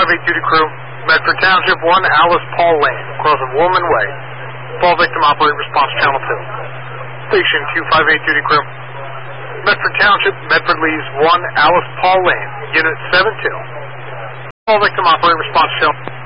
258 duty crew, Medford Township 1, Alice Paul Lane, crossing Woolman Way. Fall victim operating response channel 2. Station 258 duty crew, Medford Township, Medford Lees 1, Alice Paul Lane, unit 72. Fall victim operating response channel